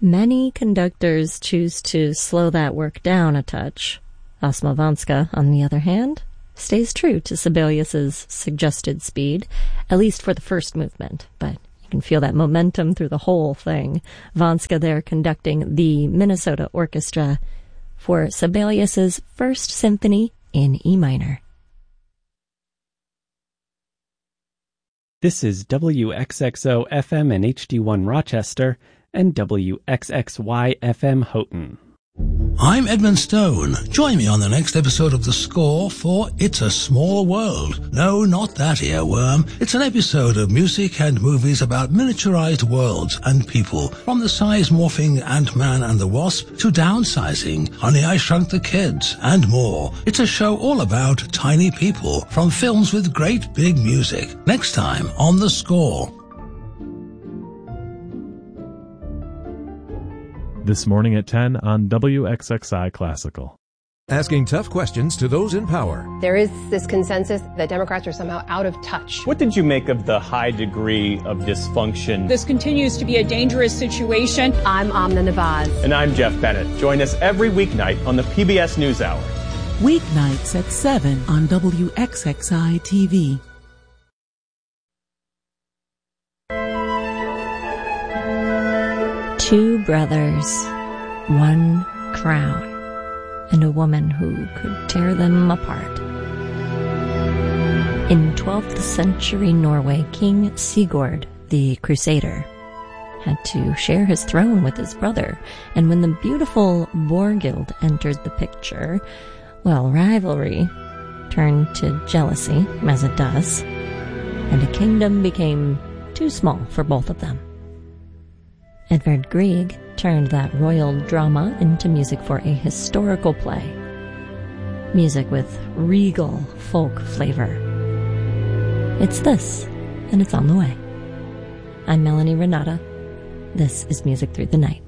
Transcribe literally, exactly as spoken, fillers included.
Many conductors choose to slow that work down a touch. Osmovanska, on the other hand, stays true to Sibelius's suggested speed, at least for the first movement, but you can feel that momentum through the whole thing. Vanska there conducting the Minnesota Orchestra for Sibelius's First Symphony in E minor. This is W X X O F M and H D one Rochester and W X X Y F M Houghton. I'm Edmund Stone. Join me on the next episode of The Score for It's a Small World. No, not that earworm. It's an episode of music and movies about miniaturized worlds and people, from the size-morphing Ant-Man and the Wasp to downsizing, Honey, I Shrunk the Kids, and more. It's a show all about tiny people from films with great big music. Next time on The Score. This morning at ten on W X X I Classical. Asking tough questions to those in power. There is this consensus that Democrats are somehow out of touch. What did you make of the high degree of dysfunction? This continues to be a dangerous situation. I'm Amna Nawaz. And I'm Jeff Bennett. Join us every weeknight on the P B S NewsHour. Weeknights at seven on W X X I T V. Two brothers, one crown, and a woman who could tear them apart. In twelfth century Norway, King Sigurd the Crusader had to share his throne with his brother, and when the beautiful Borghild entered the picture, well, rivalry turned to jealousy, as it does, and a kingdom became too small for both of them. Edvard Grieg turned that royal drama into music for a historical play. Music with regal folk flavor. It's this, and it's on the way. I'm Melanie Renata. This is Music Through the Night.